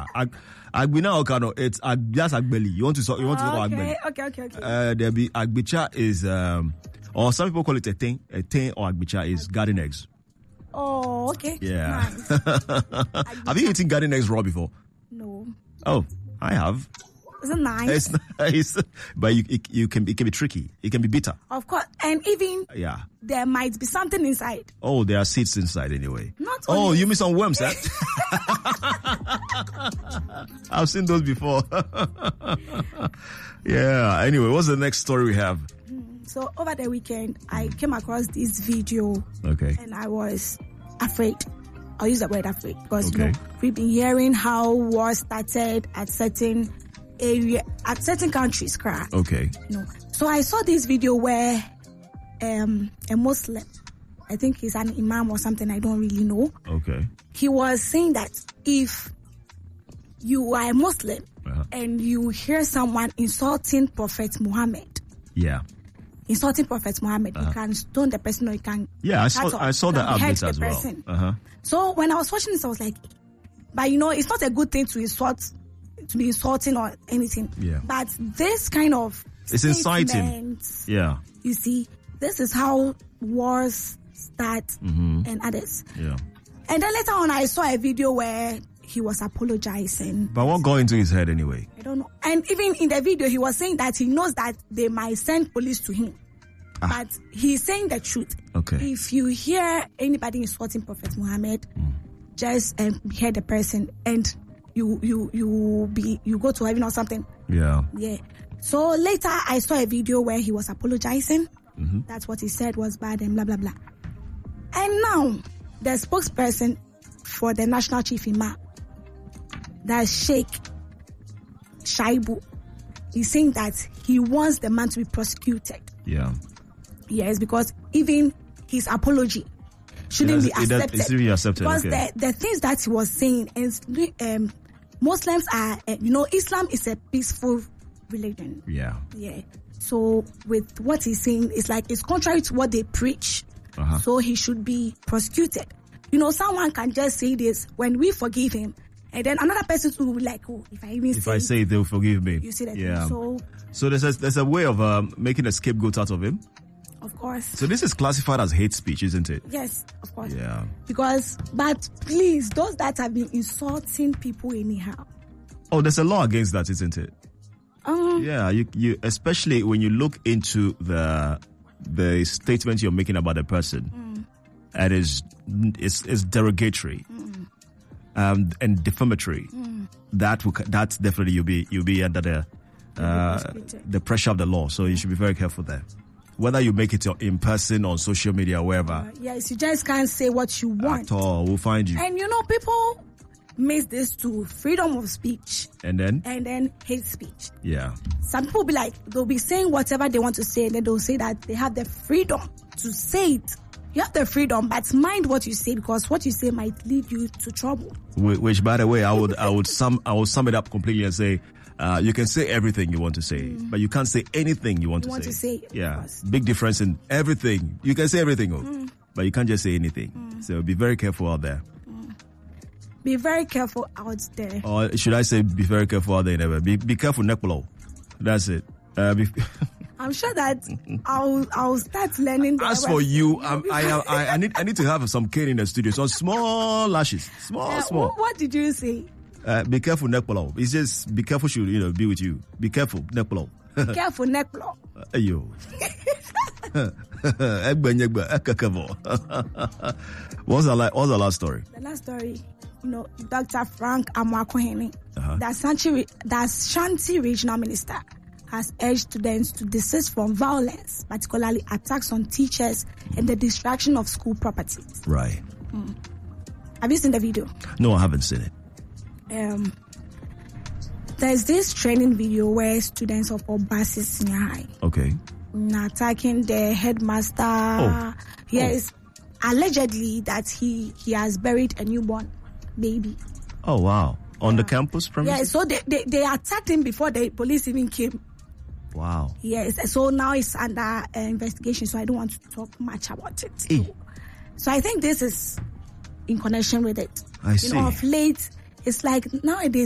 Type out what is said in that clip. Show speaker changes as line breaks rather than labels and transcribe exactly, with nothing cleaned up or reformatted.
Ag- Agbina Okano, it's Ag- just Agbeli. You want to so, you want to talk about
Okay,
Agbeli?
okay, okay, okay.
Uh, there be Agbicha is um, or some people call it a thing. A thing or Agbicha is garden eggs.
Oh, okay.
Yeah.
Nice.
Have you eaten garden eggs raw before?
No.
Oh, I have.
Is it nice?
It's nice, but you it, you can it can be tricky. It can be bitter.
Of course. And even
Yeah.
there might be something inside.
Oh, there are seeds inside anyway.
Not
Oh,
only-
you mean some worms, eh? I've seen those before. Yeah. Anyway, what's the next story we have?
So over the weekend, I came across this video
Okay.
and I was afraid. I'll use the word afraid because you
Okay.
know, we've been hearing how war started at certain area, at certain countries, cry.
Okay.
You know. So I saw this video where um, a Muslim, I think he's an imam or something, I don't really know.
Okay.
He was saying that if you are a Muslim
Uh-huh.
and you hear someone insulting Prophet Muhammad,
Yeah.
insulting Prophet Muhammad, you can stone the person or you can
Yeah, I saw
cut off-
I saw
you
the
can behead
updates
the
as well.
person.
Uh-huh.
So when I was watching this, I was like, but you know, it's not a good thing to insult, to be insulting or anything.
Yeah.
But this kind of
It's inciting.
statements,
Yeah.
you see, this is how wars start
Mm-hmm.
and others.
Yeah.
And then later on, I saw a video where he was apologizing.
But what got into his head anyway?
I don't know. And even in the video, he was saying that he knows that they might send police to him.
Ah.
But he's saying the truth.
Okay.
If you hear anybody insulting Prophet Muhammad, just um, hear the person and you you you be you go to heaven or something.
Yeah.
Yeah. So later I saw a video where he was apologizing.
Mm-hmm.
That's what he said was bad and blah blah blah. And now the spokesperson for the National Chief Imam, that's Sheikh Shaibu, is saying that he wants the man to be prosecuted.
Yeah.
Yes, because even his apology shouldn't
It
be
has- it does-
accepted.
it shouldn't be accepted,
Because
okay.
the, the things that he was saying is, um, Muslims are, uh, you know, Islam is a peaceful religion.
Yeah.
Yeah. So with what he's saying, it's like it's contrary to what they preach.
Uh-huh.
So he should be prosecuted. You know, someone can just say this when we forgive him, and then another person will be like, "Oh, if I even
If
say,
I say it, they'll forgive me.
you see that?
Yeah.
So
So there's a, there's a way of um, making a scapegoat out of him.
of course,
So this is classified as hate speech, isn't it?
yes, of course.
Yeah.
Because, but please, those that have been insulting people anyhow.
Oh, there's a law against that, isn't it?
Um,
Yeah, you you especially when you look into the the statement you're making about a person, and is is is derogatory, um, and defamatory. That will that's definitely you'll be you'll be under the uh,
prosecuted.
the pressure of the law. So you should be very careful there. Whether you make it in person, on social media, wherever,
yes, you just can't say what you want.
at all, we'll find you.
And you know, people mix this to freedom of speech
And then,
and then hate speech.
yeah,
Some people be like, they'll be saying whatever they want to say, and then they'll say that they have the freedom to say it. You have the freedom, but mind what you say, because what you say might lead you to trouble.
Wh- which, by the way, I would I would sum I would sum it up completely and say, uh, you can say everything you want to say, but you can't say anything you want
You
to
want
say.
to say, of
yeah,
course.
big difference in everything. You can say everything, oh, but you can't just say anything. So be very careful out there.
Be very careful out there.
Or should I say, be very careful out there? Never. Be be careful, Nekpolo. That's it. Uh, be,
I'm sure that I'll I'll start learning. The
as for you, um, I, I I need I need to have some cane in the studio. So small lashes, small
Uh,
small.
what, what did you say?
Uh, be careful, Nekpolo. It's just be careful. Should you know be with you? Be careful, Nekpolo.
Careful, neckblock.
Ayo. What's the la- What's the last story?
The last story, you know, Doctor Frank Amwakohene,
Uh-huh.
the Ashanti, the Ashanti regional minister, has urged students to desist from violence, particularly attacks on teachers and the destruction of school properties.
Right.
Have you seen the video?
No, I haven't seen it.
Um, there's this training video where students of Obasi Senior High
Okay.
are attacking the headmaster.
Oh.
Yes, allegedly that he he has buried a newborn baby.
Oh wow. On the campus
Yeah,
premises.
so they, they, they attacked him before the police even came.
Wow.
Yes, so now it's under uh, investigation, so I don't want to talk much about it.
Eh.
So I think this is in connection with it.
I
You
see.
know, of late, it's like nowadays